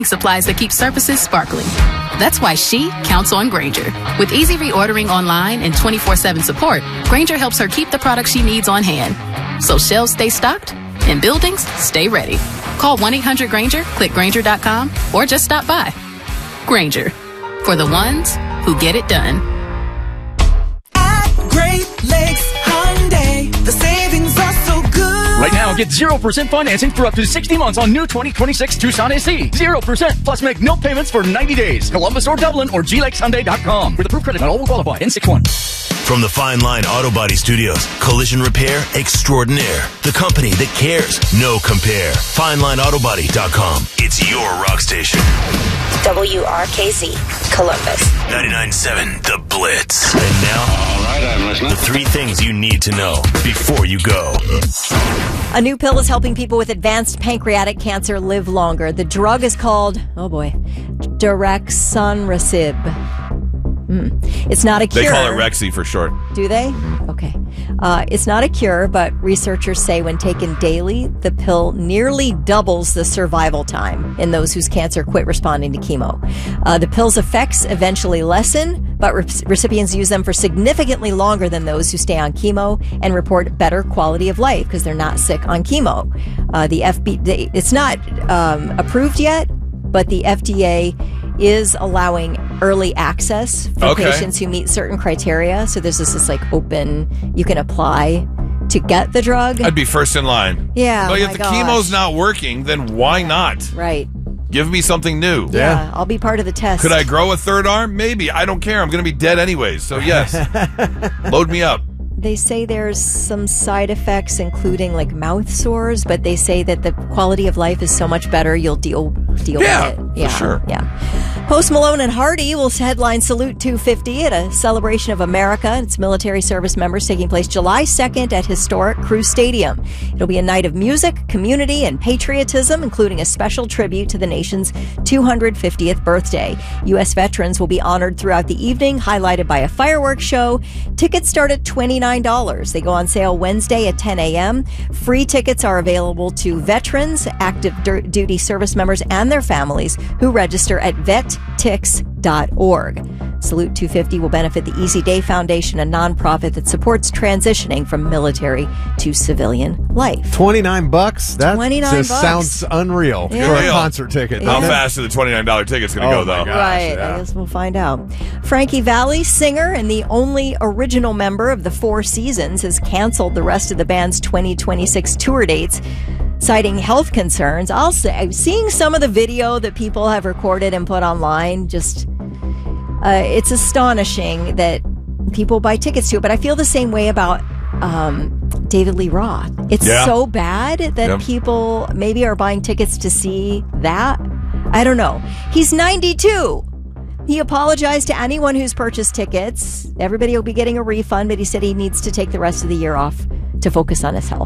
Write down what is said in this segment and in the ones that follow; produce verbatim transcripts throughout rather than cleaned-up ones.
supplies that keep surfaces sparkling. That's why she counts on Grainger. With easy reordering online and twenty-four seven support, Grainger helps her keep the products she needs on hand. So shelves stay stocked and buildings stay ready. Call one eight hundred Grainger, click Grainger dot com, or just stop by. Grainger, for the ones who get it done. At Great Lakes Hyundai, the savings are so good. Right now, get zero percent financing for up to sixty months on new twenty twenty-six Tucson S E. zero percent plus make no payments for ninety days. Columbus or Dublin or G Lakes Hyundai dot com. With approved credit, not all will qualify. N sixty-one. From the Fine Line Auto Body Studios, Collision Repair Extraordinaire. The company that cares. No compare. Fine Line Auto Body dot com. It's your rock station. W R K Z, Columbus. ninety-nine point seven The Blitz. And now, all right, I'm listening. The three things you need to know before you go. A new pill is helping people with advanced pancreatic cancer live longer. The drug is called, oh boy, Daraxonrasib. Mm. It's not a cure. They call it Rexy for short. Do they? Okay. Uh, it's not a cure, but researchers say when taken daily, the pill nearly doubles the survival time in those whose cancer quit responding to chemo. Uh, the pill's effects eventually lessen, but re- recipients use them for significantly longer than those who stay on chemo and report better quality of life because they're not sick on chemo. Uh, the F B, it's not um, approved yet, but the F D A is allowing early access for okay. patients who meet certain criteria. So there's this, this like open, you can apply to get the drug. I'd be first in line. Yeah. But oh if the gosh. chemo's not working, then why not? Right. Give me something new. Yeah. yeah. I'll be part of the test. Could I grow a third arm? Maybe. I don't care. I'm going to be dead anyways. So yes. Load me up. They say there's some side effects, including like mouth sores, but they say that the quality of life is so much better, you'll deal deal yeah, with it. Yeah, for sure. Yeah. Post Malone and Hardy will headline Salute two fifty at a celebration of America and its military service members taking place July second at historic Crew Stadium. It'll be a night of music, community, and patriotism, including a special tribute to the nation's two hundred fiftieth birthday. U S veterans will be honored throughout the evening, highlighted by a fireworks show. Tickets start at twenty-nine dollars. They go on sale Wednesday at ten a.m. Free tickets are available to veterans, active duty service members, and their families who register at vet tix dot org. Salute two fifty will benefit the Easy Day Foundation, a nonprofit that supports transitioning from military to civilian life. twenty-nine bucks? That twenty-nine just bucks. sounds unreal Yeah. for a Unreal. concert ticket. How doesn't it? fast are the twenty-nine dollars tickets going to Oh go, though? my gosh, Right, yeah. I guess we'll find out. Frankie Valli, singer and the only original member of the Four Seasons, has canceled the rest of the band's twenty twenty-six tour dates, citing health concerns. I'll say, seeing some of the video that people have recorded and put online, just uh, it's astonishing that people buy tickets to it. But I feel the same way about um, David Lee Roth. It's Yeah. so bad that Yep. people maybe are buying tickets to see that. I don't know. He's ninety-two. He apologized to anyone who's purchased tickets. Everybody will be getting a refund, but he said he needs to take the rest of the year off to focus on his health.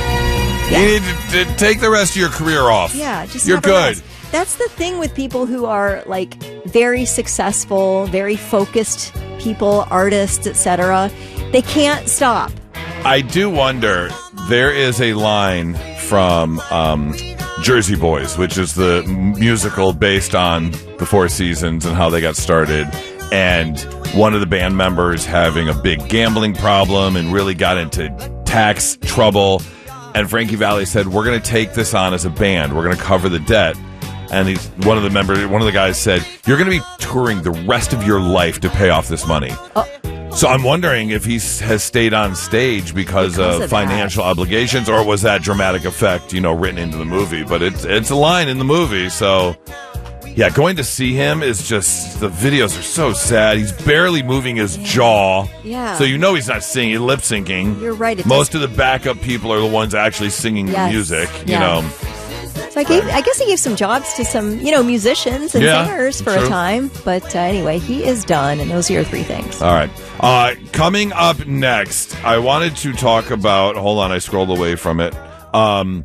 You need to, to take the rest of your career off. Yeah, just You're have a good. rest. That's the thing with people who are like very successful, very focused people, artists, et cetera. They can't stop. I do wonder, there is a line from um, Jersey Boys, which is the musical based on the Four Seasons and how they got started. And one of the band members having a big gambling problem and really got into tax trouble. And Frankie Valli said, we're going to take this on as a band. We're going to cover the debt. And he's, one of the members, one of the guys said, you're going to be touring the rest of your life to pay off this money. Oh. So I'm wondering if he has stayed on stage because, Because of, of financial obligations, or was that dramatic effect, you know, written into the movie? But it's it's a line in the movie. So, yeah, going to see him is just, the videos are so sad. He's barely moving his jaw. Yeah. So you know he's not singing, lip syncing. You're right. It Most of the backup people are the ones actually singing Yes. the music, you Yeah. know. So I, gave, I guess he gave some jobs to some, you know, musicians and Yeah, singers for true. a time. But uh, anyway, he is done, and those are your three things. All right. Uh, coming up next, I wanted to talk about. Hold on, I scrolled away from it. Um,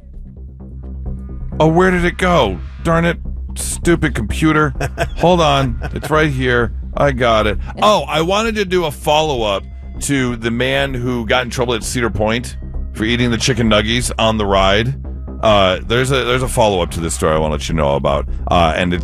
oh, where did it go? Darn it. Stupid computer. Hold on. It's right here. I got it. Oh, I wanted to do a follow up to the man who got in trouble at Cedar Point for eating the chicken nuggies on the ride. uh, there's a there's a follow up to this story I want to let you know about, uh, and it's